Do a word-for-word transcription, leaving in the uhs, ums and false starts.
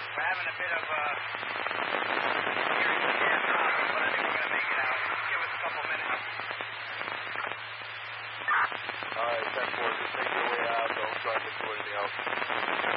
We're having a bit of a serious jam problem, but I think we're going to make it out. Just give us a couple minutes. All right, ten four, just make your way out. Don't try to do anything else.